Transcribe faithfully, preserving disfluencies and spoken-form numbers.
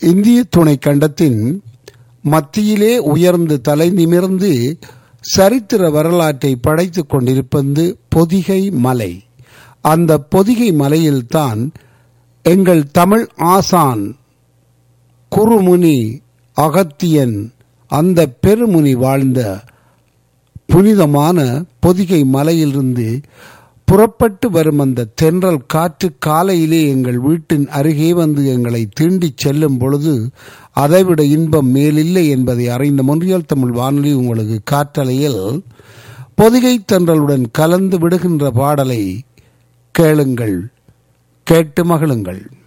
இந்திய துணை கண்டத்தின் மத்தியிலே உயர்ந்து தலை நிமிர்ந்து சரித்திர வரலாற்றை படைத்துக் கொண்டிருப்பது பொதிகை மலை. அந்த பொதிகை மலையில்தான் எங்கள் தமிழ் ஆசான் குருமுனி அகத்தியன் அந்த பெருமுனி வாழ்ந்த புனிதமான பொதிகை மலையிலிருந்து புறப்பட்டு வரும் அந்த தென்றல் காற்று காலையிலே எங்கள் வீட்டின் அருகே வந்து எங்களை தீண்டிச் செல்லும் பொழுது அதைவிட இன்பம் மேலில்லை என்பதை அறிந்த மொன்றியல் தமிழ் வானொலி உங்களுக்கு காற்றலையில் பொதிகை தென்றலுடன் கலந்து விடுகின்ற பாடலை கேளுங்கள், கேட்டு மகிழுங்கள்.